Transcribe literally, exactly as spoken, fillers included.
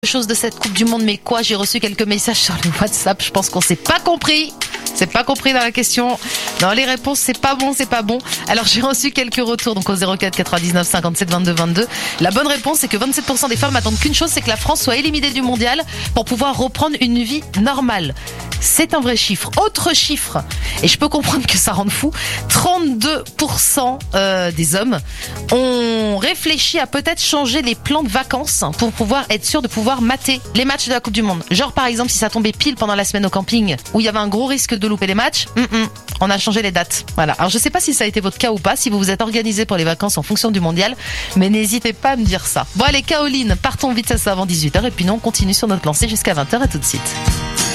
Chose de cette Coupe du Monde, mais quoi? J'ai reçu quelques messages sur le WhatsApp. Je pense qu'on s'est pas compris. C'est pas compris dans la question. Dans les réponses, c'est pas bon, c'est pas bon. Alors j'ai reçu quelques retours donc au zéro quatre quatre-vingt-dix-neuf cinquante-sept vingt-deux vingt-deux. La bonne réponse c'est que vingt-sept pour cent des femmes attendent qu'une chose, c'est que la France soit éliminée du mondial pour pouvoir reprendre une vie normale. C'est un vrai chiffre. Autre chiffre, et je peux comprendre que ça rende fou, trente-deux pour cent euh, des hommes ont réfléchi à peut-être changer les plans de vacances pour pouvoir être sûr de pouvoir mater les matchs de la Coupe du Monde. Genre par exemple si ça tombait pile pendant la semaine au camping où il y avait un gros risque de louper les matchs, mm-mm, on a changé les dates. Voilà. Alors je sais pas si ça a été votre cas ou pas, si vous vous êtes organisé pour les vacances en fonction du mondial, mais n'hésitez pas à me dire ça. Bon allez Caroline, partons vite ça avant dix-huit heures et puis nous on continue sur notre lancée jusqu'à vingt heures. À tout de suite.